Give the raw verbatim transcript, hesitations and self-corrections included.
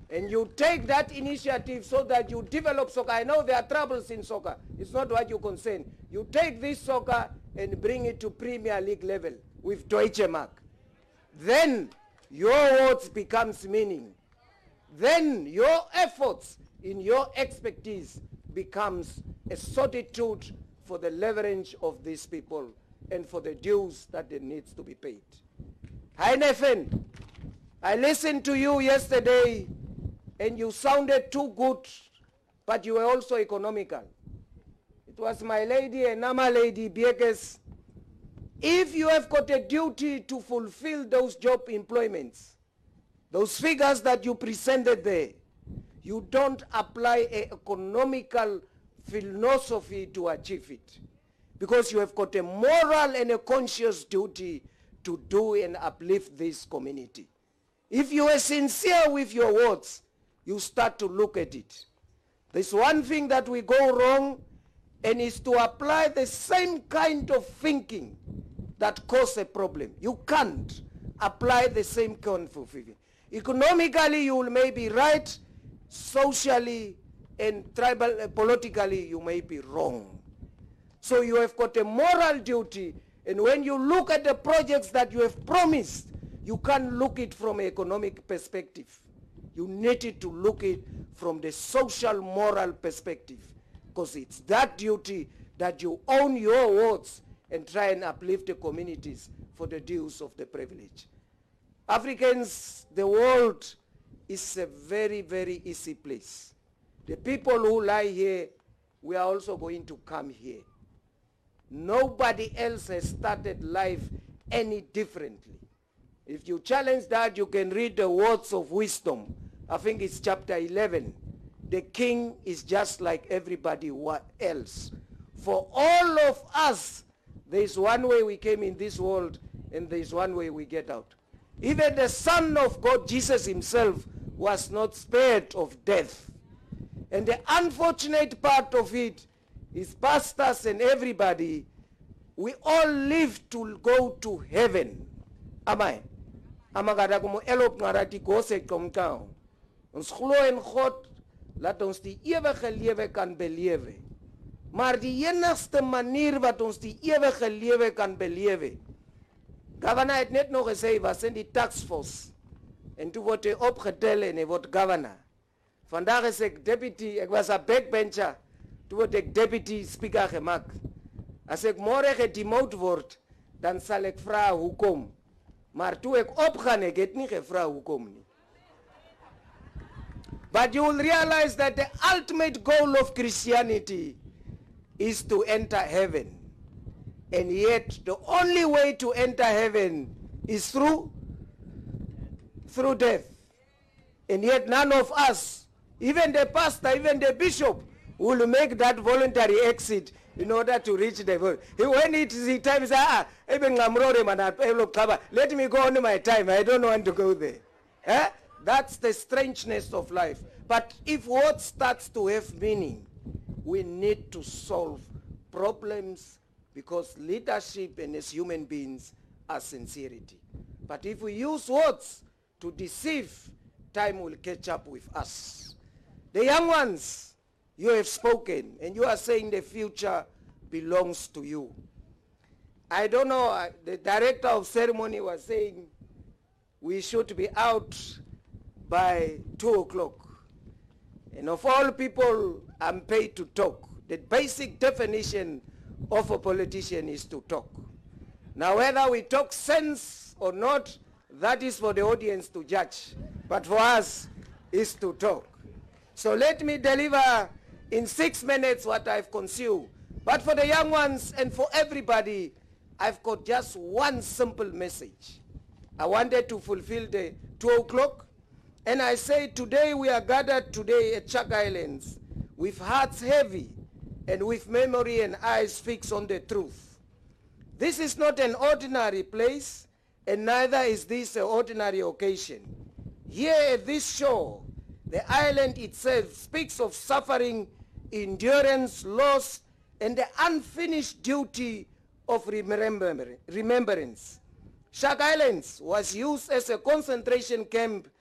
and you take that initiative so that you develop soccer. I know there are troubles in soccer. It's not what you concern. You take this soccer and bring it to Premier League level with Deutsche Mark. Then your words becomes meaning. Then your efforts in your expertise becomes a solitude for the leverage of these people and for the dues that they needs to be paid. Heinefen, I listened to you yesterday and you sounded too good, but you were also economical. It was my lady and Nama lady Biekes. If you have got a duty to fulfill those job employments, those figures that you presented there, you don't apply an economical philosophy to achieve it. Because you have got a moral and a conscious duty to do and uplift this community. If you are sincere with your words, you start to look at it. There's one thing that we go wrong, and is to apply the same kind of thinking that causes a problem. You can't apply the same kind of thinking. Economically, you will may be right. Socially and tribal, uh, politically, you may be wrong. So you have got a moral duty, and when you look at the projects that you have promised, you can't look it from an economic perspective. You need it to look it from the social moral perspective, because it's that duty that you own your words and try and uplift the communities for the dues of the privilege. Africans, the world is a very, very easy place. The people who lie here, we are also going to come here. Nobody else has started life any differently. If you challenge that, you can read the words of wisdom. I think it's chapter eleven. The king is just like everybody else. For all of us, there is one way we came in this world, and there is one way we get out. Even the Son of God, Jesus himself, was not spared of death. And the unfortunate part of it is pastors and everybody, we all live to go to heaven. Am I? Amagada como elop ngarati gose komkao. Ons glo in God, laat ons die ewige lewe kan belewe. Maar die enigste manier wat ons die ewige lewe kan belewe. Governor het net nog gesê, was in die taxforce. En toe word hy opgetel en hy word governor. Vandaag is ek deputy, ek was a backbencher. Toe word ek deputy speaker gemaakt. As ek morgen gedemote word, dan sal ek vra hoekom. Maar toe ek opgaan, ek het nie gevra hoekom nie. But you will realize that the ultimate goal of Christianity is to enter heaven. And yet, the only way to enter heaven is through, through death. And yet, none of us, even the pastor, even the bishop, will make that voluntary exit in order to reach the world. When it is the time, ah, let me go on my time. I don't want to go there. Eh? That's the strangeness of life. But if what starts to have meaning, we need to solve problems, because leadership and as human beings are sincerity. But if we use words to deceive, time will catch up with us. The young ones, you have spoken, and you are saying the future belongs to you. I don't know, uh, the director of ceremony was saying we should be out by two o'clock. And of all people, I'm paid to talk. The basic definition of a politician is to talk. Now, whether we talk sense or not, that is for the audience to judge. But for us, is to talk. So let me deliver in six minutes what I've consumed. But for the young ones and for everybody, I've got just one simple message. I wanted to fulfill the two o'clock. And I say today we are gathered today at Chuck Islands with hearts heavy and with memory and eyes fixed on the truth. This is not an ordinary place, and neither is this an ordinary occasion. Here at this shore, the island itself speaks of suffering, endurance, loss, and the unfinished duty of remember remembrance. Chuck Islands was used as a concentration camp